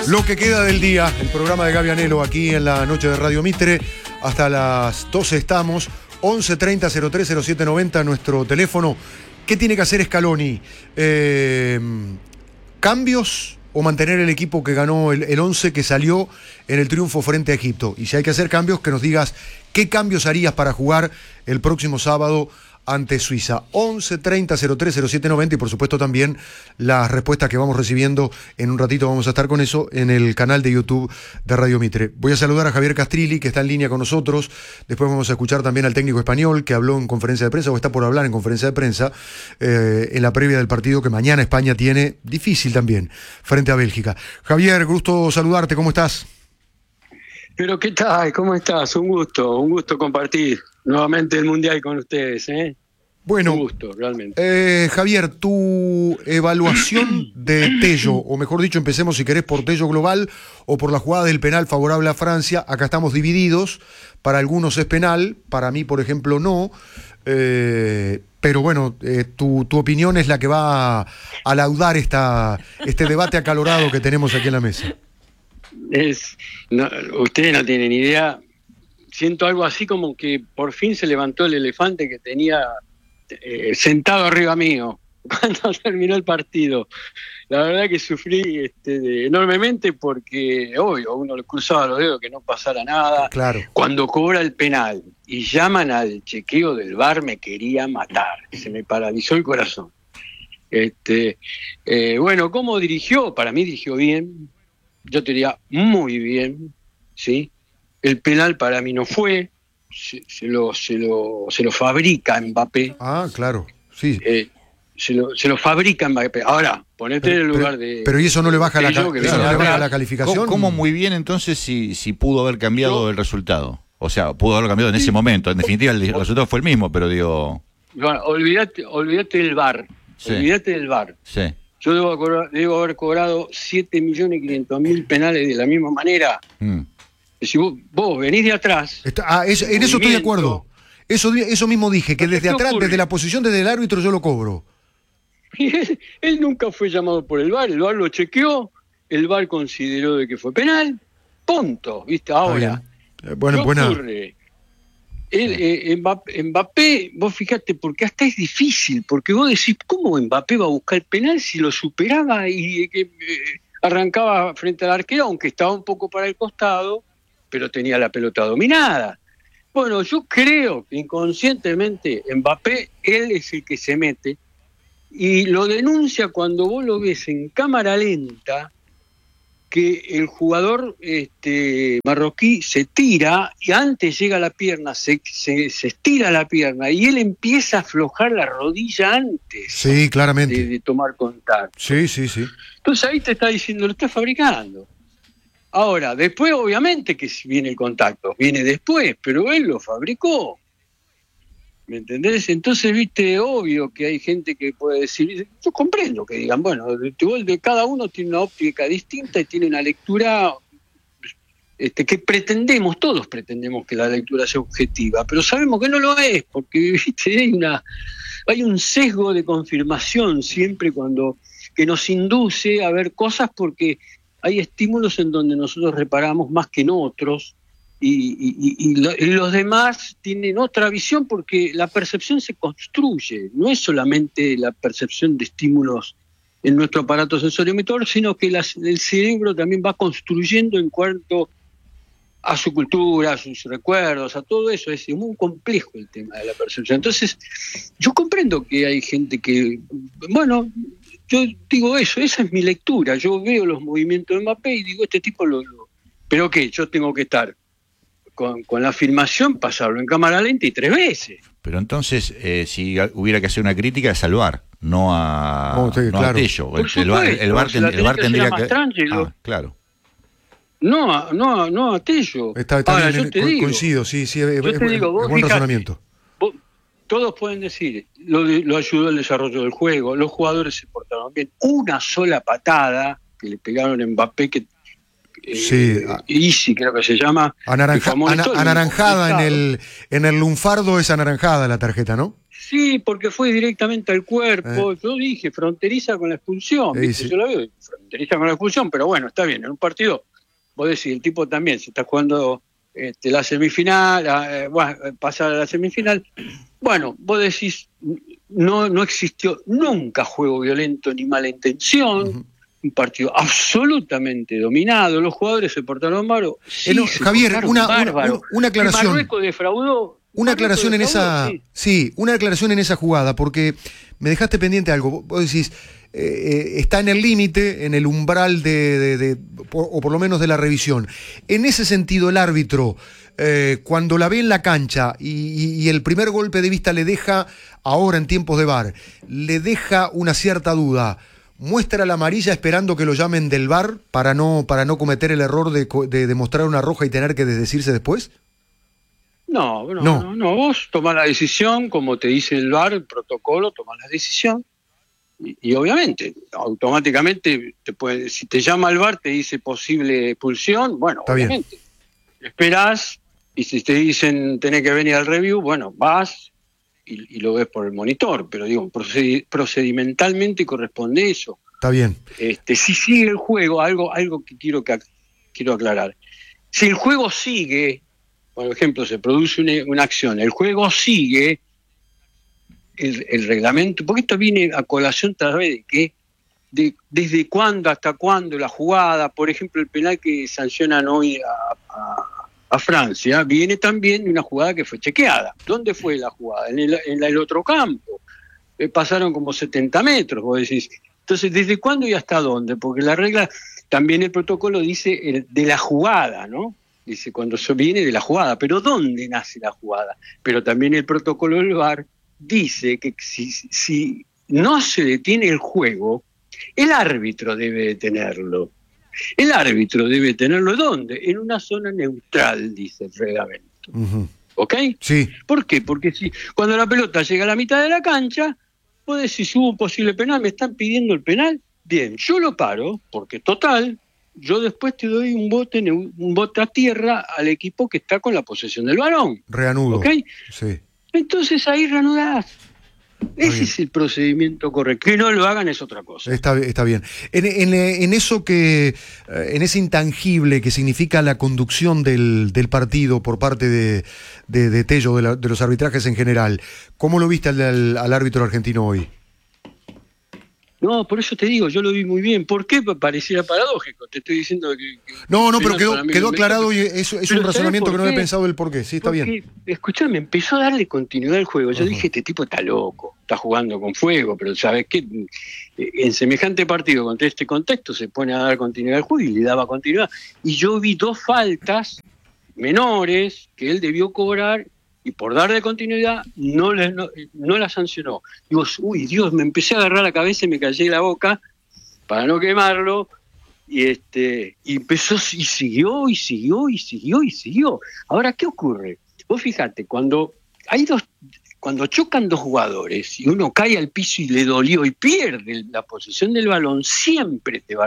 Lo que queda del día, el programa de Gaby Anelo aquí en la noche de Radio Mitre. Hasta las 12 estamos. 11 30 03 07 90 nuestro teléfono. ¿Qué tiene que hacer Scaloni? ¿Cambios o mantener el equipo que ganó el 11 que salió en el triunfo frente a Egipto? Y si hay que hacer cambios, que nos digas qué cambios harías para jugar el próximo sábado ante Suiza. 11 30 03 07 90 y por supuesto también las respuestas que vamos recibiendo. En un ratito vamos a estar con eso en el canal de YouTube de Radio Mitre. Voy a saludar a Javier Castrilli, que está en línea con nosotros. Después vamos a escuchar también al técnico español que habló en conferencia de prensa, o está por hablar en conferencia de prensa, en la previa del partido que mañana España tiene, difícil también, frente a Bélgica. Javier, gusto saludarte, ¿cómo estás? Pero ¿qué tal? ¿Cómo estás? Un gusto compartir nuevamente el Mundial con ustedes, ¿eh? Bueno, un gusto, realmente. Javier, tu evaluación de Tello, o mejor dicho, empecemos si querés por Tello global o por la jugada del penal favorable a Francia. Acá estamos divididos, para algunos es penal, para mí, por ejemplo, no. Pero bueno, tu opinión es la que va a laudar este debate acalorado que tenemos aquí en la mesa. Ustedes no tienen idea. Siento algo así como que por fin se levantó el elefante que tenía sentado arriba mío cuando terminó el partido. La verdad que sufrí enormemente porque, obvio, uno le cruzaba los dedos que no pasara nada. Claro. Cuando cobra el penal y llaman al chequeo del VAR, me quería matar. Se me paralizó el corazón. Bueno, ¿cómo dirigió? Para mí dirigió bien. Yo te diría muy bien, ¿sí? El penal para mí no fue, se lo fabrica Mbappé. Ah, claro, sí. Se lo fabrica Mbappé. Ahora, ponete en el lugar de... Pero ¿y eso no le baja la calificación? ¿Cómo muy bien entonces si pudo haber cambiado el resultado? O sea, pudo haberlo cambiado en ese momento. En definitiva, el resultado fue el mismo, pero digo... Bueno, olvídate del VAR. Sí. Olvídate del VAR. Sí. Yo debo haber cobrado 7.500.000 penales de la misma manera. Si vos venís de atrás... en eso estoy de acuerdo. Eso mismo dije, que desde atrás, desde la posición desde el árbitro yo lo cobro. Él nunca fue llamado por el VAR lo chequeó, el VAR consideró de que fue penal, punto, ¿viste? Ahora, bueno, ¿qué ocurre? Mbappé, vos fijate, porque hasta es difícil, porque vos decís, ¿cómo Mbappé va a buscar el penal si lo superaba y arrancaba frente al arquero, aunque estaba un poco para el costado, pero tenía la pelota dominada? Bueno, yo creo que inconscientemente Mbappé, él es el que se mete y lo denuncia cuando vos lo ves en cámara lenta, que el jugador marroquí se tira y antes llega la pierna, se estira la pierna y él empieza a aflojar la rodilla antes. Sí, claramente. De tomar contacto. Sí. Entonces ahí te está diciendo, lo está fabricando. Ahora, después obviamente que viene el contacto, viene después, pero él lo fabricó. ¿Me entendés? Entonces, viste, obvio que hay gente que puede decir, yo comprendo que digan, bueno, de cada uno tiene una óptica distinta y tiene una lectura que todos pretendemos que la lectura sea objetiva, pero sabemos que no lo es, porque viste, hay un sesgo de confirmación siempre que nos induce a ver cosas porque hay estímulos en donde nosotros reparamos más que en otros. Y los demás tienen otra visión porque la percepción se construye, no es solamente la percepción de estímulos en nuestro aparato sensoriomotor, sino que el cerebro también va construyendo en cuanto a su cultura, a sus recuerdos, a todo eso. Es muy complejo el tema de la percepción. Entonces, yo comprendo que hay gente que, bueno, yo digo eso, esa es mi lectura. Yo veo los movimientos de Mbappé y digo, este tipo ¿pero qué? Yo tengo que estar con la filmación, pasarlo en cámara lenta y 3 veces. Pero entonces, si hubiera que hacer una crítica, es al VAR, no a Tello. El VAR tendría que... claro. No a Tello. Ahora, yo te digo, coincido, sí, es buen razonamiento. Todos pueden decir, lo ayudó el desarrollo del juego, los jugadores se portaron bien. Una sola patada que le pegaron a Mbappé, que Easy creo que se llama. Anaranjada en el lunfardo, es anaranjada la tarjeta, ¿no? Sí, porque fue directamente al cuerpo. Yo dije, fronteriza con la expulsión. Sí. Yo la veo, fronteriza con la expulsión, pero bueno, está bien. En un partido, vos decís, el tipo también se está jugando la semifinal, pasar a la semifinal. Bueno, vos decís, no existió nunca juego violento ni mala intención. Un partido absolutamente dominado, los jugadores se portaron bárbaros. Sí, Javier, una aclaración. Marruecos defraudó. Una aclaración en esa, una aclaración en esa jugada, porque me dejaste pendiente algo. Vos decís, está en el límite, en el umbral o por lo menos de la revisión. En ese sentido, el árbitro, cuando la ve en la cancha y el primer golpe de vista le deja, ahora en tiempos de VAR, le deja una cierta duda, ¿muestra la amarilla esperando que lo llamen del VAR para no cometer el error de demostrar una roja y tener que desdecirse después? No, vos tomás la decisión, como te dice el VAR, el protocolo, tomás la decisión, y obviamente, automáticamente, si te llama el VAR, te dice posible expulsión, bueno, está obviamente, esperás, y si te dicen tenés que venir al review, bueno, vas y lo ves por el monitor, pero digo, procedimentalmente corresponde eso. Está bien. Si sigue el juego, algo que quiero aclarar, si el juego sigue, por ejemplo, se produce una acción, el juego sigue, el reglamento, porque esto viene a colación tal vez desde cuándo hasta cuándo la jugada, por ejemplo, el penal que sancionan hoy a Francia, viene también de una jugada que fue chequeada. ¿Dónde fue la jugada? En el otro campo. Pasaron como 70 metros, vos decís. Entonces, ¿desde cuándo y hasta dónde? Porque la regla, también el protocolo dice de la jugada, ¿no? Dice cuando se viene de la jugada, pero ¿dónde nace la jugada? Pero también el protocolo del VAR dice que si no se detiene el juego, el árbitro debe detenerlo. El árbitro debe tenerlo ¿dónde? En una zona neutral, dice el reglamento. ¿Ok? Sí. ¿Por qué? Porque cuando la pelota llega a la mitad de la cancha, vos decís, hubo un posible penal, me están pidiendo el penal, bien, yo lo paro, porque total, yo después te doy un bote a tierra al equipo que está con la posesión del balón. Reanudo. ¿Ok? Sí. Entonces ahí reanudás. Ese es el procedimiento correcto. Que no lo hagan es otra cosa. Está bien. En eso en ese intangible que significa la conducción del partido por parte de Tello, de los arbitrajes en general, ¿cómo lo viste al árbitro argentino hoy? No, por eso te digo, yo lo vi muy bien. ¿Por qué pareciera paradójico? Te estoy diciendo que no, pero quedó aclarado y es un razonamiento que no había pensado el porqué. Sí, está bien. Escuchame, empezó a darle continuidad al juego. Yo dije, este tipo está loco, está jugando con fuego, pero ¿sabes qué? En semejante partido, contra este contexto, se pone a dar continuidad al juego y le daba continuidad. Y yo vi 2 faltas menores que él debió cobrar y por darle continuidad no la sancionó. Digo, uy, Dios, me empecé a agarrar la cabeza y me callé la boca para no quemarlo, y empezó y siguió. Ahora, ¿qué ocurre? Vos fíjate, cuando chocan 2 jugadores y uno cae al piso y le dolió y pierde la posesión del balón, siempre te va